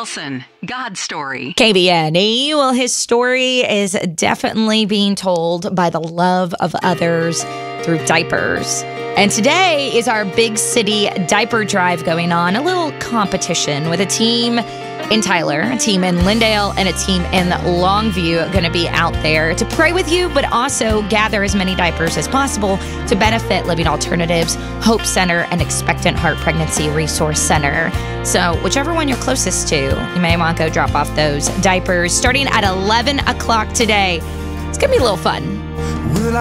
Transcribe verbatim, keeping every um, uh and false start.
Wilson, God's Story. K B N E. Well, his story is definitely being told by the love of others through diapers. And today is our big city diaper drive going on, a little competition with a team in Tyler, a team in Lindale, and a team in Longview going to be out there to pray with you, but also gather as many diapers as possible to benefit Living Alternatives, Hope Center, and Expectant Heart Pregnancy Resource Center. So whichever one you're closest to, you may want to go drop off those diapers starting at eleven o'clock today. It's going to be a little fun.